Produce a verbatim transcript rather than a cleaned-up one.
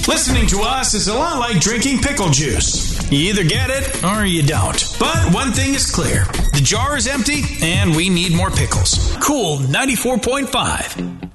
Listening to us is a lot like drinking pickle juice. You either get it or you don't. But one thing is clear. The jar is empty and we need more pickles. Cool ninety-four point five.